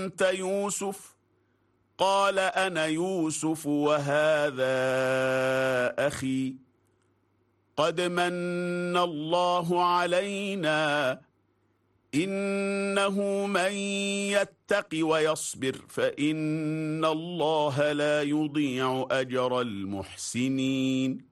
أنت يوسف؟ قال أنا يوسف وهذا أخي قد من الله علينا إنه من يتق ويصبر فإن الله لا يضيع أجر المحسنين.